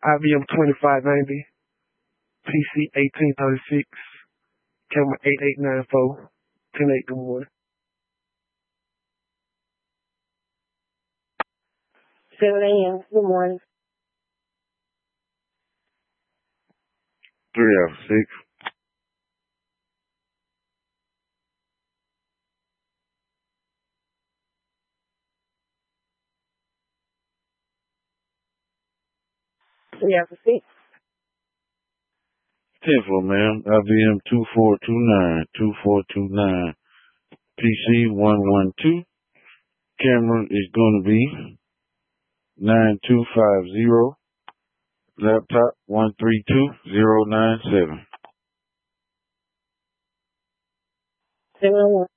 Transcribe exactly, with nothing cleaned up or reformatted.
I B M twenty-five ninety, P C eighteen thirty-six, camera eight eight nine four, ten eight good morning. seven a.m. Good morning. three after six. three after six. ten four, ma'am. I B M two four two nine, two four two nine, P C one one two. Camera is going to be nine two five zero. Laptop one three two zero nine seven. seven oh one.